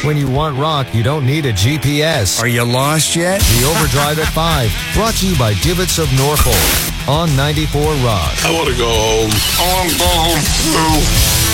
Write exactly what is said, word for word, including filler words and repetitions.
When you want rock, you don't need a G P S. Are you lost yet? The Overdrive at five, brought to you by Divots of Norfolk on ninety-four Rock. I want to go home. I want to go home too.